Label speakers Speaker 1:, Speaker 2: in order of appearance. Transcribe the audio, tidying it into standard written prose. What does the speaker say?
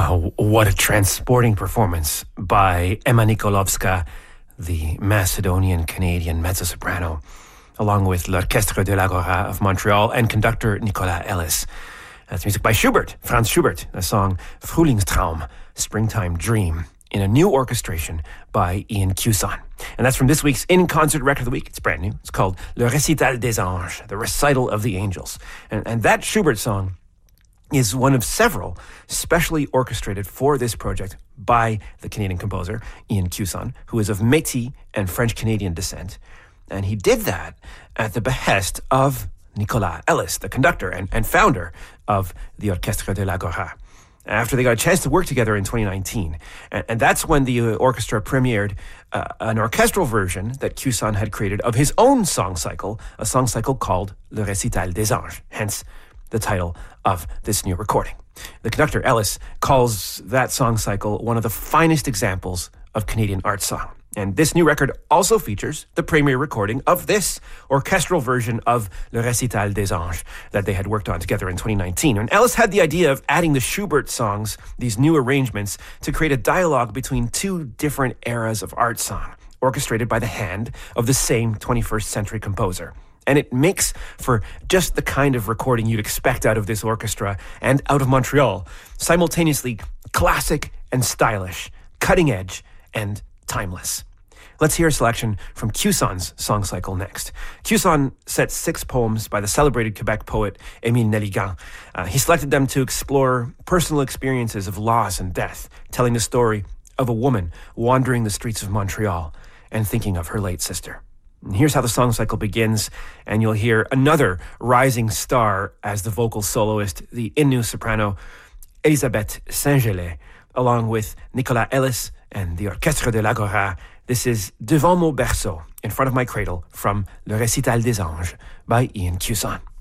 Speaker 1: What a transporting performance by Emma Nikolovska, the Macedonian-Canadian mezzo-soprano, along with L'Orchestre de l'Agora of Montreal and conductor Nicolas Ellis. That's music by Schubert, Franz Schubert, a song Frühlingstraum, Springtime Dream, in a new orchestration by Ian Cuson. And that's from this week's In-Concert Record of the Week. It's brand new. It's called Le Récital des Anges, the Recital of the Angels. And that Schubert song is one of several specially orchestrated for this project by the Canadian composer, Ian Cuson, who is of Métis and French-Canadian descent. And he did that at the behest of Nicolas Ellis, the conductor and founder of the Orchestre de l'Agora, after they got a chance to work together in 2019. And that's when the orchestra premiered an orchestral version that Cuson had created of his own song cycle, a song cycle called Le Récital des Anges, hence the title of this new recording. The conductor, Ellis, calls that song cycle one of the finest examples of Canadian art song. And this new record also features the premiere recording of this orchestral version of Le Récital des Anges that they had worked on together in 2019. And Ellis had the idea of adding the Schubert songs, these new arrangements, to create a dialogue between two different eras of art song, orchestrated by the hand of the same 21st century composer. And it makes for just the kind of recording you'd expect out of this orchestra and out of Montreal, simultaneously classic and stylish, cutting edge and timeless. Let's hear a selection from Cuson's song cycle next. Cuson set 6 poems by the celebrated Quebec poet Émile Nelligan. He selected them to explore personal experiences of loss and death, telling the story of a woman wandering the streets of Montreal and thinking of her late sister. And here's how the song cycle begins, and you'll hear another rising star as the vocal soloist, the Innu soprano Elisabeth Saint-Gelais, along with Nicolas Ellis and the Orchestre de l'Agora. This is Devant mon berceau, in front of my cradle, from Le Récital des Anges by Ian Cuson.